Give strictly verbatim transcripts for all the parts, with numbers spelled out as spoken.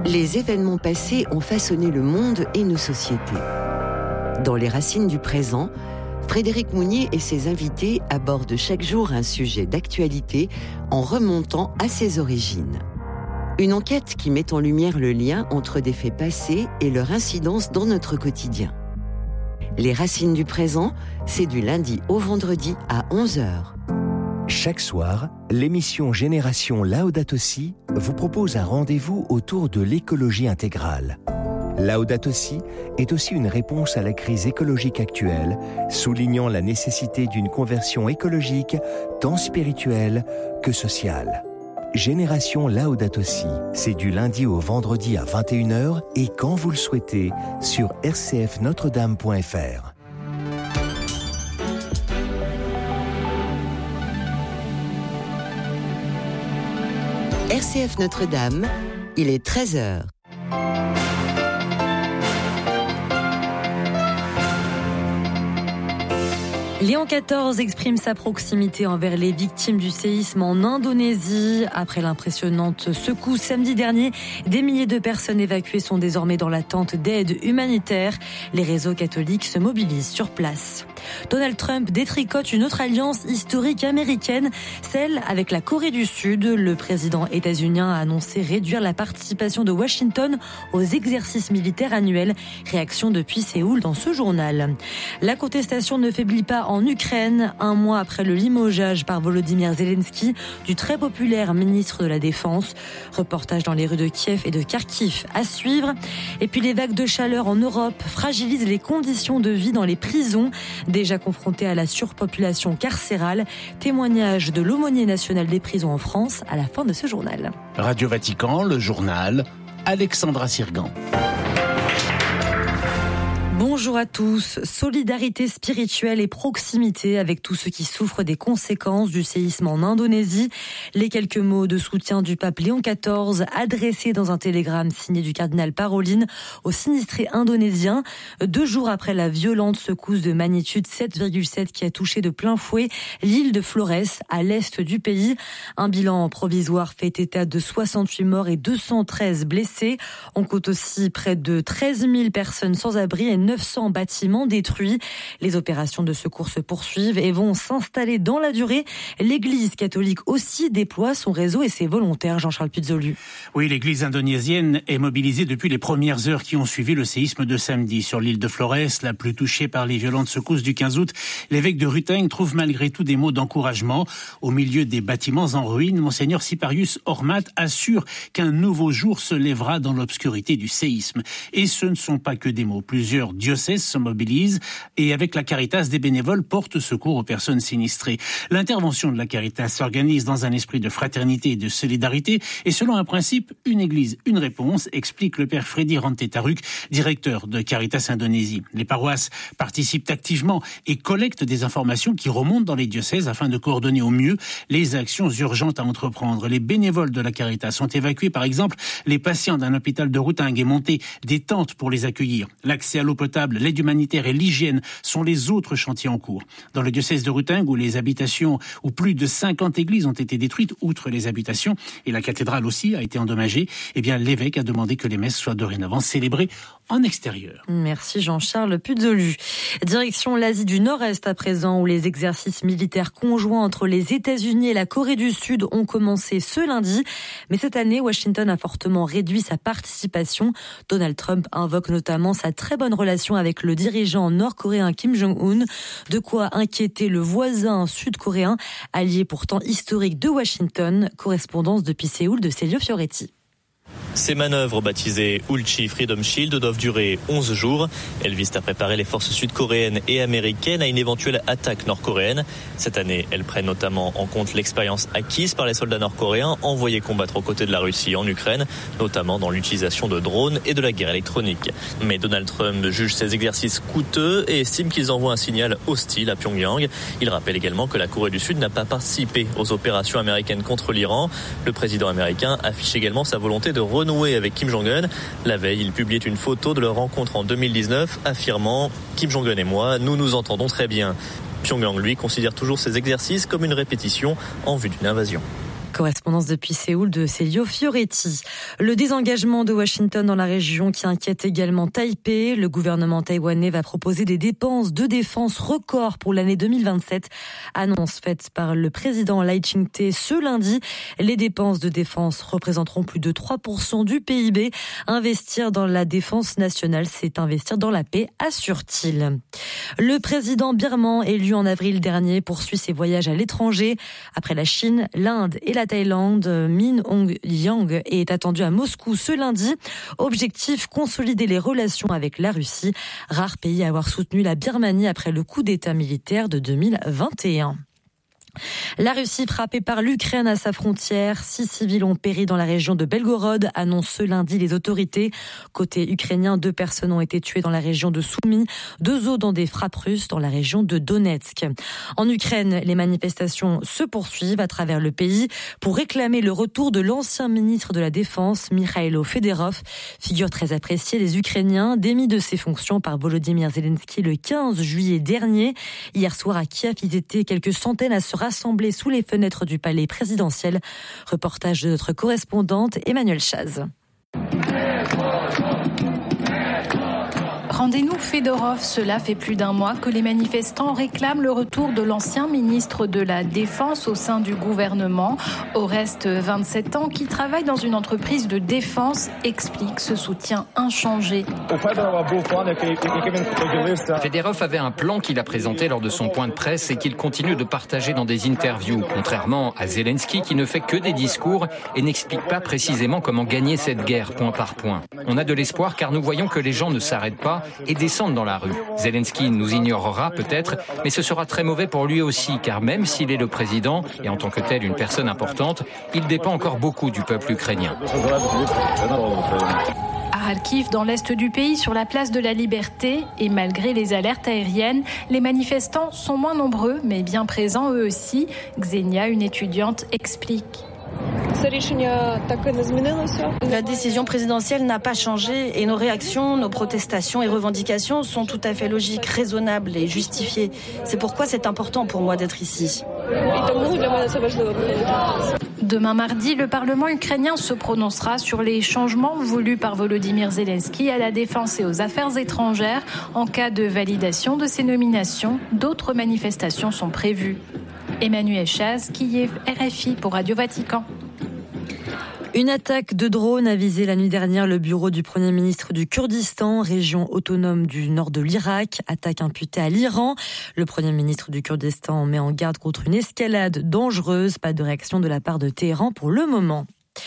Les événements passés ont façonné le monde et nos sociétés. Dans Les Racines du présent, Frédéric Mounier et ses invités abordent chaque jour un sujet d'actualité en remontant à ses origines. Une enquête qui met en lumière le lien entre des faits passés et leur incidence dans notre quotidien. Les Racines du présent, c'est du lundi au vendredi à onze heures. Chaque soir, l'émission Génération Laudato Si vous propose un rendez-vous autour de l'écologie intégrale. Laudato Si est aussi une réponse à la crise écologique actuelle, soulignant la nécessité d'une conversion écologique tant spirituelle que sociale. Génération Laudato Si, c'est du lundi au vendredi à vingt et une heures et quand vous le souhaitez sur r c f notre dame point f r. R C F Notre-Dame, il est treize heures. Léon quatorze exprime sa proximité envers les victimes du séisme en Indonésie. Après l'impressionnante secousse samedi dernier, des milliers de personnes évacuées sont désormais dans l'attente d'aide humanitaire. Les réseaux catholiques se mobilisent sur place. Donald Trump détricote une autre alliance historique américaine, celle avec la Corée du Sud. Le président états-unien a annoncé réduire la participation de Washington aux exercices militaires annuels. Réaction depuis Séoul dans ce journal. La contestation ne faiblit pas en Ukraine, un mois après le limogeage par Volodymyr Zelensky du très populaire ministre de la Défense. Reportage dans les rues de Kiev et de Kharkiv à suivre. Et puis les vagues de chaleur en Europe fragilisent les conditions de vie dans les prisons, déjà confrontées à la surpopulation carcérale. Témoignage de l'aumônier national des prisons en France à la fin de ce journal. Radio Vatican, le journal, Alexandra Sirgan. Bonjour à tous. Solidarité spirituelle et proximité avec tous ceux qui souffrent des conséquences du séisme en Indonésie. Les quelques mots de soutien du pape Léon quatorze adressés dans un télégramme signé du cardinal Parolin aux sinistrés indonésiens. Deux jours après la violente secousse de magnitude sept virgule sept qui a touché de plein fouet l'île de Flores à l'est du pays. Un bilan provisoire fait état de soixante-huit morts et deux cent treize blessés. On compte aussi près de treize mille personnes sans abri et neuf cents bâtiments détruits. Les opérations de secours se poursuivent et vont s'installer dans la durée. L'Église catholique aussi déploie son réseau et ses volontaires, Jean-Charles Pizzolu. Oui, l'Église indonésienne est mobilisée depuis les premières heures qui ont suivi le séisme de samedi. Sur l'île de Flores, la plus touchée par les violentes secousses du quinze août, l'évêque de Ruteng trouve malgré tout des mots d'encouragement. Au milieu des bâtiments en ruine, Monseigneur Siparius Hormat assure qu'un nouveau jour se lèvera dans l'obscurité du séisme. Et ce ne sont pas que des mots. Plusieurs diocèses se mobilisent et avec la Caritas, des bénévoles portent secours aux personnes sinistrées. L'intervention de la Caritas s'organise dans un esprit de fraternité et de solidarité et selon un principe, une église, une réponse, explique le père Freddy Rantetaruk, directeur de Caritas Indonésie. Les paroisses participent activement et collectent des informations qui remontent dans les diocèses afin de coordonner au mieux les actions urgentes à entreprendre. Les bénévoles de la Caritas ont évacué par exemple les patients d'un hôpital de Ruteng et monté des tentes pour les accueillir. L'accès à l'eau potable, l'aide humanitaire et l'hygiène sont les autres chantiers en cours. Dans le diocèse de Ruteng, où les habitations, où plus de cinquante églises ont été détruites, outre les habitations, et la cathédrale aussi a été endommagée, eh bien l'évêque a demandé que les messes soient dorénavant célébrées en extérieur. Merci Jean-Charles Pizzolu. Direction l'Asie du Nord-Est à présent, où les exercices militaires conjoints entre les États-Unis et la Corée du Sud ont commencé ce lundi. Mais cette année, Washington a fortement réduit sa participation. Donald Trump invoque notamment sa très bonne relation avec le dirigeant nord-coréen Kim Jong-un. De quoi inquiéter le voisin sud-coréen, allié pourtant historique de Washington. Correspondance depuis Séoul de Célio Fioretti. Ces manœuvres, baptisées Ulchi Freedom Shield, doivent durer onze jours. Elles visent à préparer les forces sud-coréennes et américaines à une éventuelle attaque nord-coréenne. Cette année, elles prennent notamment en compte l'expérience acquise par les soldats nord-coréens envoyés combattre aux côtés de la Russie en Ukraine, notamment dans l'utilisation de drones et de la guerre électronique. Mais Donald Trump juge ces exercices coûteux et estime qu'ils envoient un signal hostile à Pyongyang. Il rappelle également que la Corée du Sud n'a pas participé aux opérations américaines contre l'Iran. Le président américain affiche également sa volonté de renouer avec Kim Jong-un. La veille, il publiait une photo de leur rencontre en deux mille dix-neuf, affirmant « Kim Jong-un et moi, nous nous entendons très bien ». Pyongyang, lui, considère toujours ces exercices comme une répétition en vue d'une invasion. Correspondant Correspondance depuis Séoul de Célio Fioretti. Le désengagement de Washington dans la région qui inquiète également Taipei. Le gouvernement taïwanais va proposer des dépenses de défense records pour l'année deux mille vingt-sept. Annonce faite par le président Lai Ching-te ce lundi. Les dépenses de défense représenteront plus de trois pour cent du P I B. Investir dans la défense nationale, c'est investir dans la paix, assure-t-il. Le président birman, élu en avril dernier, poursuit ses voyages à l'étranger. Après la Chine, l'Inde et la Thaïlande, Min Aung Hlaing est attendu à Moscou ce lundi. Objectif, consolider les relations avec la Russie, rare pays à avoir soutenu la Birmanie après le coup d'État militaire de deux mille vingt et un. La Russie frappée par l'Ukraine à sa frontière. Six civils ont péri dans la région de Belgorod, annoncent ce lundi les autorités. Côté ukrainien, deux personnes ont été tuées dans la région de Soumy, deux autres dans des frappes russes dans la région de Donetsk. En Ukraine, les manifestations se poursuivent à travers le pays pour réclamer le retour de l'ancien ministre de la Défense, Mikhailo Fedorov, figure très appréciée des Ukrainiens, démis de ses fonctions par Volodymyr Zelensky le quinze juillet dernier. Hier soir à Kiev, ils étaient quelques centaines à se rassemblés sous les fenêtres du palais présidentiel. Reportage de notre correspondante Emmanuel Chaz. Rendez-nous Fedorov, cela fait plus d'un mois que les manifestants réclament le retour de l'ancien ministre de la Défense au sein du gouvernement. Oreste, vingt-sept ans, qui travaille dans une entreprise de défense, explique ce soutien inchangé. Fedorov avait un plan qu'il a présenté lors de son point de presse et qu'il continue de partager dans des interviews, contrairement à Zelensky qui ne fait que des discours et n'explique pas précisément comment gagner cette guerre point par point. On a de l'espoir car nous voyons que les gens ne s'arrêtent pas et descendent dans la rue. Zelensky nous ignorera peut-être, mais ce sera très mauvais pour lui aussi, car même s'il est le président et en tant que tel une personne importante, il dépend encore beaucoup du peuple ukrainien. À Kharkiv, dans l'est du pays, sur la place de la Liberté, et malgré les alertes aériennes, les manifestants sont moins nombreux, mais bien présents eux aussi. Xenia, une étudiante, explique. La décision présidentielle n'a pas changé et nos réactions, nos protestations et revendications sont tout à fait logiques, raisonnables et justifiées. C'est pourquoi c'est important pour moi d'être ici. Demain mardi, le Parlement ukrainien se prononcera sur les changements voulus par Volodymyr Zelensky à la défense et aux affaires étrangères. En cas de validation de ces nominations, d'autres manifestations sont prévues. Emmanuel Chaz, Kiev, R F I pour Radio Vatican. Une attaque de drone a visé la nuit dernière le bureau du Premier ministre du Kurdistan, région autonome du nord de l'Irak. Attaque imputée à l'Iran. Le Premier ministre du Kurdistan met en garde contre une escalade dangereuse. Pas de réaction de la part de Téhéran pour le moment.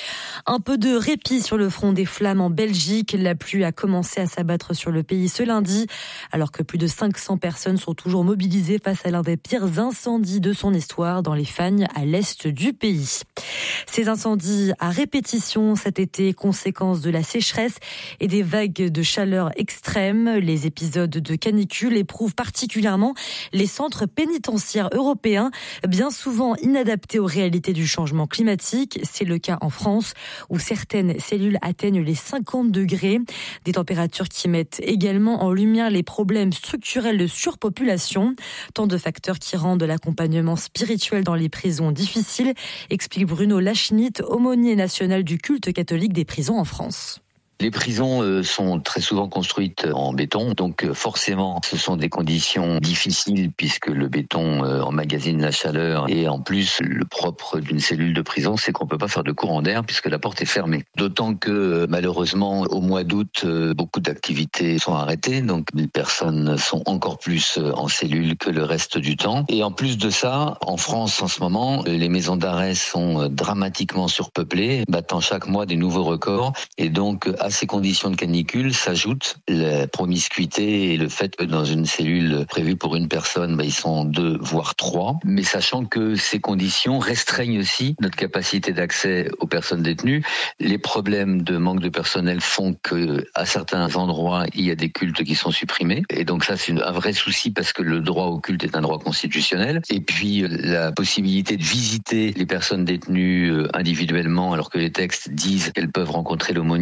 Un peu de répit sur le front des flammes en Belgique. La pluie a commencé à s'abattre sur le pays ce lundi, alors que plus de cinq cents personnes sont toujours mobilisées face à l'un des pires incendies de son histoire dans les Fagnes, à l'est du pays. Ces incendies à répétition cet été, conséquence de la sécheresse et des vagues de chaleur extrêmes. Les épisodes de canicule éprouvent particulièrement les centres pénitentiaires européens, bien souvent inadaptés aux réalités du changement climatique. C'est le cas en France, où certaines cellules atteignent les cinquante degrés. Des températures qui mettent également en lumière les problèmes structurels de surpopulation. Tant de facteurs qui rendent l'accompagnement spirituel dans les prisons difficile, explique Bruno Lachnit, aumônier national du culte catholique des prisons en France. Les prisons sont très souvent construites en béton, donc forcément ce sont des conditions difficiles puisque le béton emmagasine la chaleur et en plus le propre d'une cellule de prison c'est qu'on peut pas faire de courant d'air puisque la porte est fermée. D'autant que malheureusement au mois d'août beaucoup d'activités sont arrêtées, donc les personnes sont encore plus en cellule que le reste du temps. Et en plus de ça, en France en ce moment, les maisons d'arrêt sont dramatiquement surpeuplées, battant chaque mois des nouveaux records et donc à ces conditions de canicule s'ajoute la promiscuité et le fait que dans une cellule prévue pour une personne, bah, ils sont deux voire trois. Mais sachant que ces conditions restreignent aussi notre capacité d'accès aux personnes détenues, les problèmes de manque de personnel font que à certains endroits il y a des cultes qui sont supprimés. Et donc ça c'est un vrai souci parce que le droit au culte est un droit constitutionnel. Et puis la possibilité de visiter les personnes détenues individuellement alors que les textes disent qu'elles peuvent rencontrer l'aumônier aussi souvent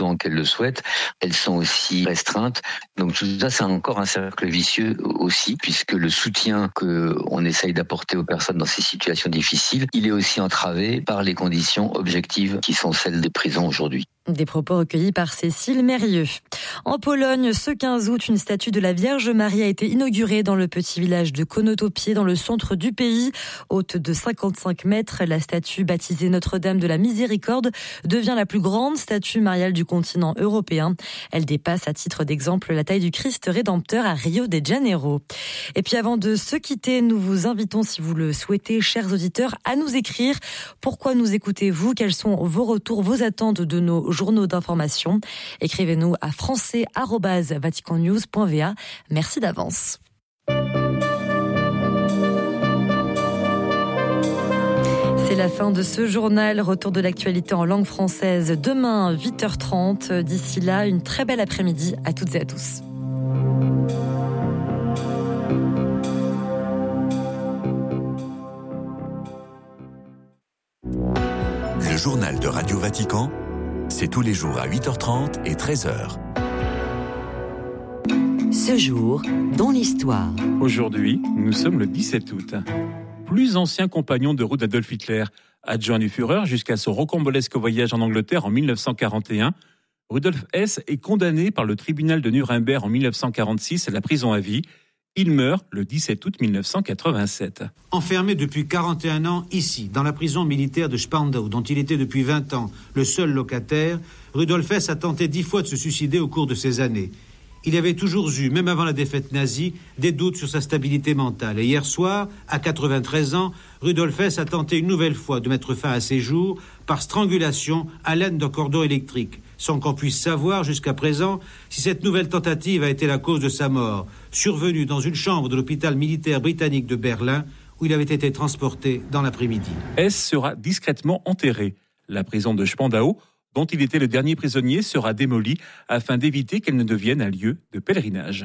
autant qu'elles le souhaitent. Elles sont aussi restreintes. Donc tout ça, c'est encore un cercle vicieux aussi, puisque le soutien qu'on essaye d'apporter aux personnes dans ces situations difficiles, il est aussi entravé par les conditions objectives qui sont celles des prisons aujourd'hui. Des propos recueillis par Cécile Mérieux. En Pologne, ce quinze août, une statue de la Vierge Marie a été inaugurée dans le petit village de Konotopié, dans le centre du pays. Haute de cinquante-cinq mètres, la statue baptisée Notre-Dame de la Miséricorde devient la plus grande statue mariale du continent européen. Elle dépasse, à titre d'exemple, la taille du Christ Rédempteur à Rio de Janeiro. Et puis avant de se quitter, nous vous invitons, si vous le souhaitez, chers auditeurs, à nous écrire. Pourquoi nous écoutez-vous? Quels sont vos retours, vos attentes de nos journaux d'information? Écrivez-nous à français arobase vatican news point v a. Merci d'avance. C'est la fin de ce journal. Retour de l'actualité en langue française demain, huit heures trente. D'ici là, une très belle après-midi à toutes et à tous. Le journal de Radio Vatican, c'est tous les jours à huit heures trente et treize heures. Ce jour, dans l'histoire. Aujourd'hui, nous sommes le dix-sept août. Plus ancien compagnon de route d'Adolf Hitler, adjoint du Führer jusqu'à son rocambolesque voyage en Angleterre en dix-neuf cent quarante et un, Rudolf Hess est condamné par le tribunal de Nuremberg en dix-neuf cent quarante-six à la prison à vie. Il meurt le dix-sept août dix-neuf cent quatre-vingt-sept. Enfermé depuis quarante et un ans ici, dans la prison militaire de Spandau, dont il était depuis vingt ans le seul locataire, Rudolf Hess a tenté dix fois de se suicider au cours de ces années. Il avait toujours eu, même avant la défaite nazie, des doutes sur sa stabilité mentale. Et hier soir, à quatre-vingt-treize ans, Rudolf Hess a tenté une nouvelle fois de mettre fin à ses jours par strangulation à l'aide d'un cordon électrique, sans qu'on puisse savoir jusqu'à présent si cette nouvelle tentative a été la cause de sa mort, survenue dans une chambre de l'hôpital militaire britannique de Berlin, où il avait été transporté dans l'après-midi. Hess sera discrètement enterré. La prison de Spandau, dont il était le dernier prisonnier, sera démolie afin d'éviter qu'elle ne devienne un lieu de pèlerinage.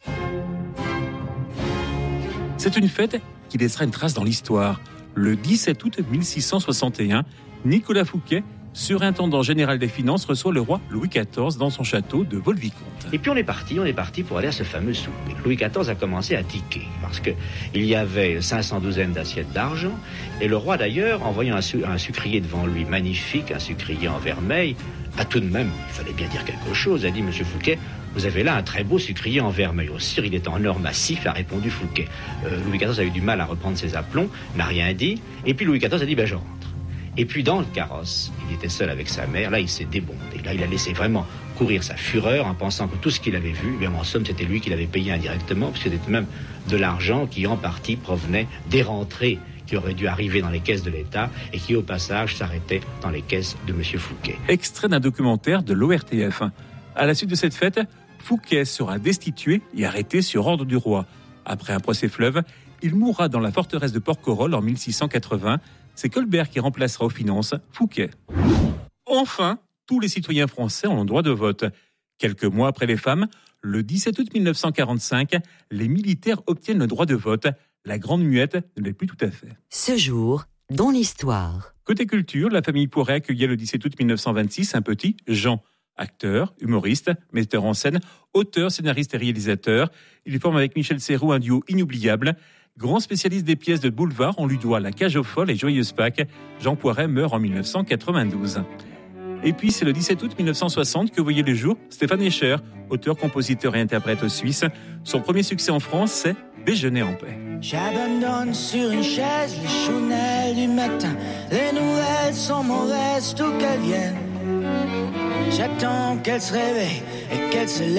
C'est une fête qui laissera une trace dans l'histoire. Le dix-sept août mille six cent soixante et un, Nicolas Fouquet, surintendant général des finances, reçoit le roi Louis quatorze dans son château de Vaux-le-Vicomte. Et puis on est parti, on est parti pour aller à ce fameux souper. Louis quatorze a commencé à tiquer, parce qu'il y avait cinq cents douzaines d'assiettes d'argent, et le roi d'ailleurs, en voyant un, su- un sucrier devant lui magnifique, un sucrier en vermeil, a tout de même, il fallait bien dire quelque chose, a dit « Monsieur Fouquet, vous avez là un très beau sucrier en vermeil. Au cire, il est en or massif », a répondu Fouquet. Euh, Louis quatorze a eu du mal à reprendre ses aplombs, n'a rien dit, et puis Louis quatorze a dit ben, « je rentre ». Et puis dans le carrosse, il était seul avec sa mère, là il s'est débondé, là il a laissé vraiment courir sa fureur en pensant que tout ce qu'il avait vu, eh bien en somme c'était lui qui l'avait payé indirectement, puisque c'était même de l'argent qui en partie provenait des rentrées qui auraient dû arriver dans les caisses de l'État et qui au passage s'arrêtaient dans les caisses de M. Fouquet. Extrait d'un documentaire de l'O R T F. À la suite de cette fête, Fouquet sera destitué et arrêté sur ordre du roi. Après un procès fleuve, il mourra dans la forteresse de Porquerolles en mille six cent quatre-vingts. C'est Colbert qui remplacera aux finances Fouquet. Enfin, tous les citoyens français ont le droit de vote. Quelques mois après les femmes, le dix-sept août dix-neuf cent quarante-cinq, les militaires obtiennent le droit de vote. La Grande Muette ne l'est plus tout à fait. Ce jour, dans l'histoire. Côté culture, la famille Poiret accueillait le dix-sept août dix-neuf cent vingt-six un petit Jean. Acteur, humoriste, metteur en scène, auteur, scénariste et réalisateur. Il forme avec Michel Serrault un duo inoubliable. Grand spécialiste des pièces de boulevard, on lui doit La Cage aux folles et Joyeuse Pâques. Jean Poiret meurt en dix-neuf cent quatre-vingt-douze. Et puis, c'est le dix-sept août dix-neuf cent soixante que voyait le jour Stéphane Escher, auteur, compositeur et interprète suisse. Son premier succès en France, c'est Déjeuner en paix. J'abandonne sur une chaise les chounelles du matin. Les nouvelles sont mauvaises, tout qu'elles viennent. J'attends qu'elles se réveillent et qu'elles se lèvent.